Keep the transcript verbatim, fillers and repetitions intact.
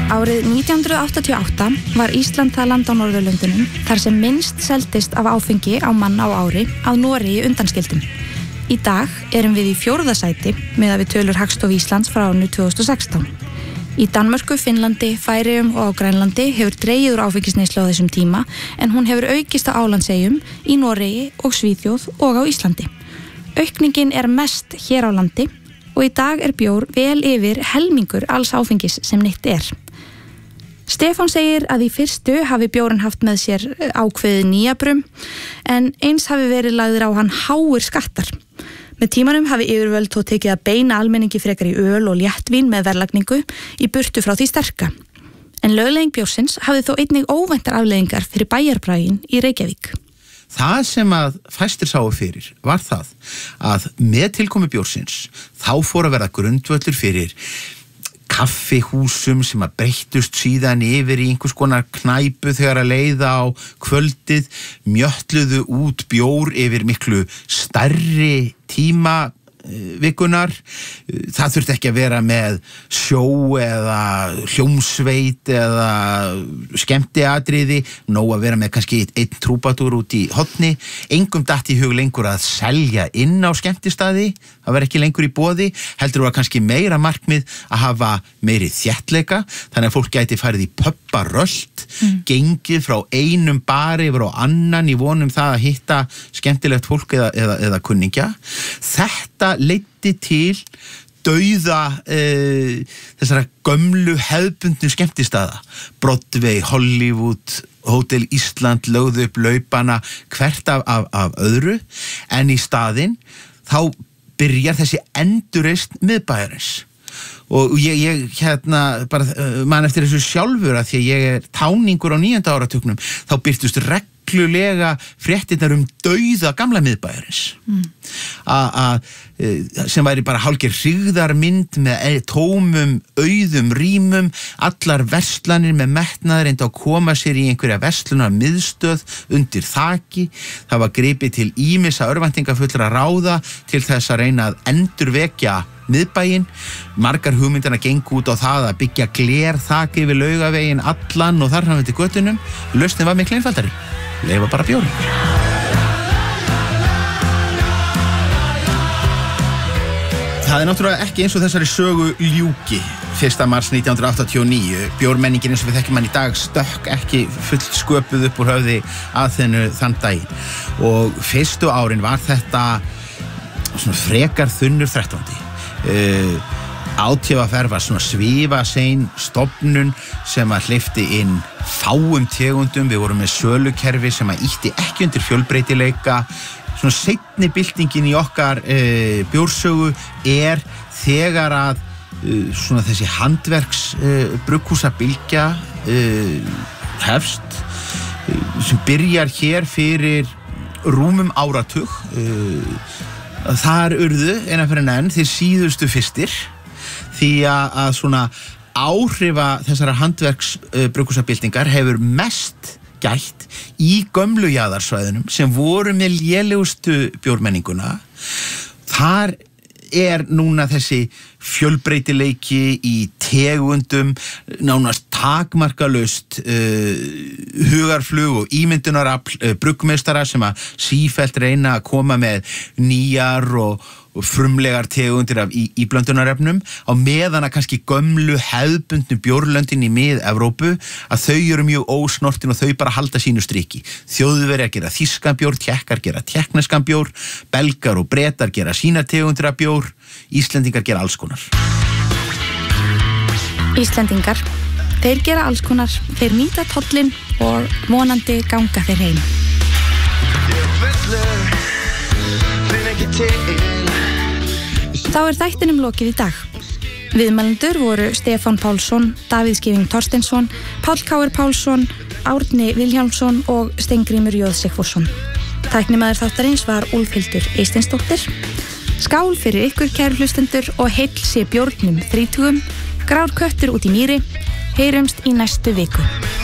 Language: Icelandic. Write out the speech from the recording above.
Árið nítján hundruð áttatíu og átta var Ísland það land á Norðurlöndunum þar sem minnst seldist af áfengi á mann á ári að Noregi undanskildum. Í dag erum við í fjórða sæti miðað við tölur Hagstofu Íslands frá árinu tvö þúsund og sextán. Í Danmörku, Finnlandi, Færeyjum og á Grænlandi hefur dregið úr áfengisneyslu á þessum tíma en hún hefur aukist á Álandseyjum, í Noregi og Svíþjóð og á Íslandi. Aukningin er mest hér á landi og í dag er bjór vel yfir helmingur alls áfengis sem neytt er. Stefán segir að í fyrstu hafi bjórinn haft með sér ákveðið nýjabrum en eins hafi verið lagðir á hann háir skattar. Með tímanum hafi yfirvöld þó tekið að beina almenningi frekar í öl og léttvín með verðlagningu í burtu frá því sterka. En lögleiðing bjórsins hafi þó einnig óvæntar afleiðingar fyrir bæjarbraginn í Reykjavík. Það sem að fæstir sáu fyrir var það að með tilkomu bjórsins þá fór að verða grundvöllur fyrir kaffihúsum sem að breyttust síðan yfir í einhvers konar knæpu þegar að leiða á kvöldið, mjöttluðu út bjór yfir miklu stærri tíma vikunar. Það þurfti ekki að vera með sjó eða hljómsveit eða skemmtiatriði, nóg að vera með kannski einn trúbadúr út í horni. Engum datt í hug lengur að selja inn á skemmtistaði, það var ekki lengur í boði, heldur var kannski meira markmið að hafa meiri þéttleika, þannig að fólk gæti farið í pubbaröld, mm. gengið frá einum bari yfir á annan í vonum það að hitta skemmtilegt fólk eða, eða, eða kunningja. Þetta leiddi til dauða uh, þessara gömlu hefðbundnu skemmtistaða. Broadway, Hollywood, Hotel Ísland lögðu upp laupana hvert af, af, af öðru, en í staðinn þá byrjar þessi endurreisn miðbæjarins. Og ég, ég hérna bara uh, man eftir þessu sjálfur að því að ég er táningur á níunda áratugnum, þá birtust reglulega fréttirnar um dauða gamla miðbæjarins. Mm. Að sem væri bara hálfgerð hryggðarmynd með tómum, auðum rýmum, allar verslanir með metnaður reyndu að koma sér í einhverja verslunar miðstöð undir þaki. Það var gripið til ýmissa örvæntingafullra ráða til þess að reyna að endurvekja miðbæinn. Margar hugmyndina gengu út á það að byggja glerþaki yfir Laugaveginn allan og þar fram eftir götunum. Lausnin var miklu einfaldari. Leyfa bara bjórinn. Það er náttúrulega ekki eins og þessari sögu ljúki. fyrsta mars nítján hundruð áttatíu og níu, bjórmenningin eins og við þekkjum hann í dag stökk ekki fullt sköpuð upp úr höfði Aþenu þann daginn. Og fyrstu árin var þetta svona frekar þunnur þrettándi. Uh, á T V R var svona svifasein stofnun sem að hleypti inn fáum tegundum. Við vorum með sölukerfi sem að ýtti ekki undir fjölbreytileika. Svona seinni byltingin í okkar uh, bjórsögu er þegar að uh, svona þessi handverks uh, brugghúsabylgja uh, hefst uh, sem byrjar hér fyrir rúmum áratug. Uh, þar urðu eina fyrir enn þeir síðustu fyrstir því að, að svona áhrifa þessara handverks uh, brugghúsabyltingar hefur mest gætt í gömlu jaðarsvæðunum sem voru með lélegustu bjórmenninguna. Þar er núna þessi fjölbreytileiki í tegundum, nánast takmarkalaust uh, hugarflug og ímyndunarafl uh, bruggmeistara sem að sífellt reyna að koma með nýjar og og frumlegar tegundir af í, íblöndunarefnum á meðan að kannski gömlu hefðbundnu bjórlöndin í mið-Evrópu að þau eru mjög ósnortin og þau bara halda sínu striki. Þjóðverjar gera þýskan bjór, Tékkar gera tékkneskan bjór, Belgar og Bretar gera sína tegundir af bjór, Íslendingar gera alls konar. Íslendingar, þeir gera alls konar, þeir nýta tollinn og vonandi ganga þeir heim. Þá er þættinum lokið í dag. Viðmælendur voru Stefán Pálsson, Davíð Skeving Thorsteinsson, Páll Káir Pálsson, Árni Vilhjálmsson og Steingrímur J. Sigfússon. Tæknimaður þáttarins var Úlfhildur Eysteinsdóttir. Skál fyrir ykkur kæru hlustendur og heill sé bjórnum þrítugum, grár köttur út í mýri. Heyrumst í næstu viku.